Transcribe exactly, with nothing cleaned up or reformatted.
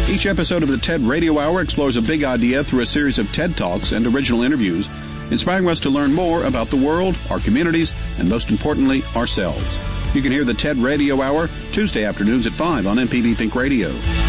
Each episode of the TED Radio Hour explores a big idea through a series of TED Talks and original interviews, inspiring us to learn more about the world, our communities, and most importantly, ourselves. You can hear the TED Radio Hour Tuesday afternoons at five on M P B Think Radio.